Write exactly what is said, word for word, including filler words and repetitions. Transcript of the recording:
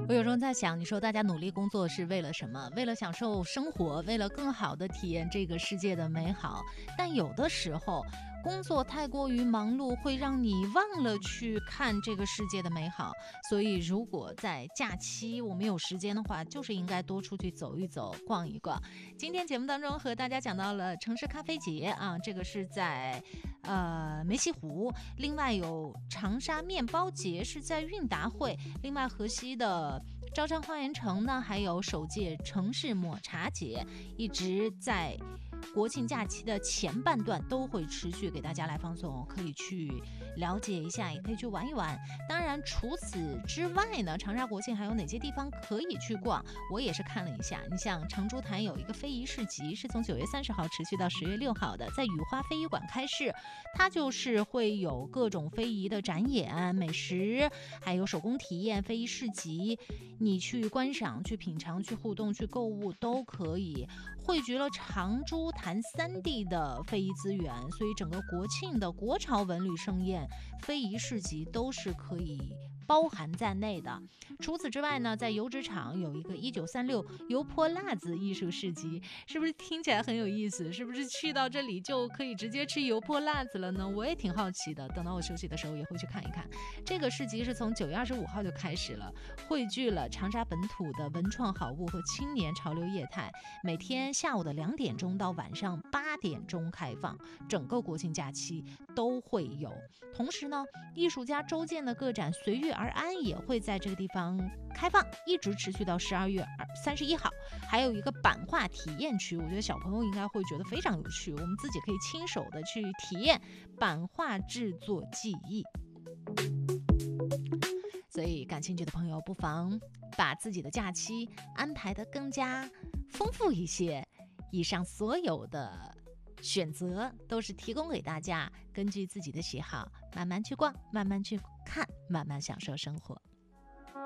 我有时候在想，你说大家努力工作是为了什么？为了享受生活，为了更好的体验这个世界的美好。但有的时候，工作太过于忙碌，会让你忘了去看这个世界的美好。所以，如果在假期我们有时间的话，就是应该多出去走一走、逛一逛。今天节目当中和大家讲到了城市咖啡节啊，这个是在呃梅溪湖，另外有长沙面包节是在韵达会，另外河西的招商花园城呢，还有首届城市抹茶节，一直在国庆假期的前半段都会持续给大家来放送，可以去了解一下，也可以去玩一玩。当然除此之外呢，长沙国庆还有哪些地方可以去逛，我也是看了一下。你像长株潭有一个非遗市集，是从九月三十号持续到十月六号的，在雨花非遗馆开市，它就是会有各种非遗的展演、美食，还有手工体验、非遗市集，你去观赏、去品尝、去互动、去购物都可以，汇聚了长株潭三地的非遗资源，所以整个国庆的国潮文旅盛宴、非遗市集都是可以包含在内的。除此之外呢，在油脂厂有一个一九三六油泼辣子艺术市集，是不是听起来很有意思？是不是去到这里就可以直接吃油泼辣子了呢？我也挺好奇的，等到我休息的时候也会去看一看。这个市集是从九月二十五号就开始了，汇聚了长沙本土的文创好物和青年潮流业态，每天下午的两点钟到晚上八点钟开放，整个国庆假期都会有。同时呢，艺术家周建的个展随遇而安也会在这个地方开放，一直持续到十二月三十一号。还有一个版画体验区，我觉得小朋友应该会觉得非常有趣，我们自己可以亲手的去体验版画制作技艺。所以感兴趣的朋友不妨把自己的假期安排得更加丰富一些。以上所有的选择都是提供给大家，根据自己的喜好慢慢去逛，慢慢去看，慢慢享受生活。